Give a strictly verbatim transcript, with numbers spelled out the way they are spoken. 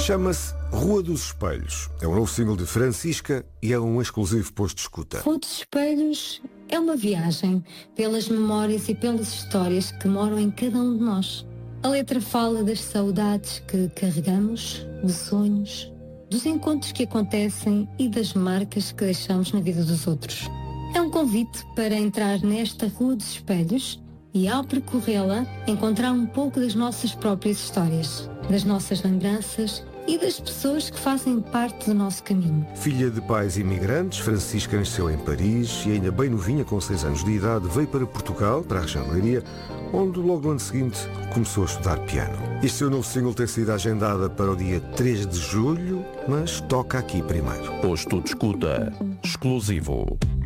Chama-se Rua dos Espelhos. É um novo single de Francisca e é um exclusivo posto de escuta. Rua dos Espelhos é uma viagem pelas memórias e pelas histórias que moram em cada um de nós. A letra fala das saudades que carregamos, dos sonhos, dos encontros que acontecem e das marcas que deixamos na vida dos outros. É um convite para entrar nesta Rua dos Espelhos e, ao percorrê-la, encontrar um pouco das nossas próprias histórias, das nossas lembranças e das pessoas que fazem parte do nosso caminho. Filha de pais imigrantes, Francisca nasceu em Paris e ainda bem novinha, com seis anos de idade, veio para Portugal, para a região de Leiria, onde logo no ano seguinte começou a estudar piano. Este seu novo single tem sido agendada para o dia três de julho, mas toca aqui primeiro. Posto de escuta exclusivo.